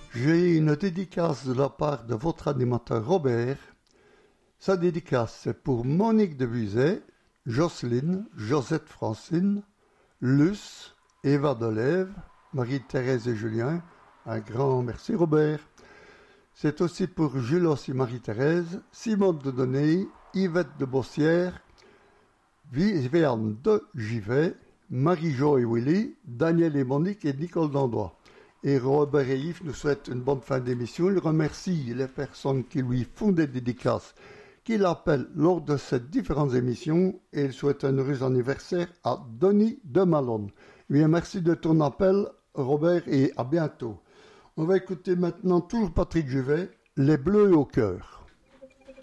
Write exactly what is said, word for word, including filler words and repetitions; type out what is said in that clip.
J'ai une dédicace de la part de votre animateur Robert. Sa dédicace, c'est pour Monique de Buzet, Jocelyne, Josette Francine, Luce, Eva Delève, Marie-Thérèse et Julien. Un grand merci Robert. C'est aussi pour Julos et Marie-Thérèse, Simone de Donay, Yvette de Bossière, Viviane de Givet, Marie-Jo et Willy, Daniel et Monique et Nicole Dandois. Et Robert et Yves nous souhaitent une bonne fin d'émission. Il remercie les personnes qui lui font des dédicaces, qui l'appellent lors de ces différentes émissions, et il souhaite un heureux anniversaire à Denis de Malone. Bien, merci de ton appel, Robert, et à bientôt. On va écouter maintenant toujours Patrick Juvet, Les Bleus au cœur.